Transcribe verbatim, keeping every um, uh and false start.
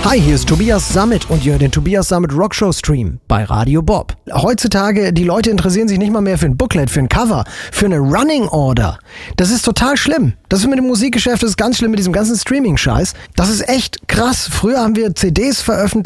Hi, hier ist Tobias Sammet und ihr hört den Tobias Sammet Rockshow Stream bei Radio Bob. Heutzutage, die Leute interessieren sich nicht mal mehr für ein Booklet, für ein Cover, für eine Running Order. Das ist total schlimm. Das ist mit dem Musikgeschäft, das ist ganz schlimm mit diesem ganzen Streaming-Scheiß. Das ist echt krass. Früher haben wir C Ds veröffentlicht.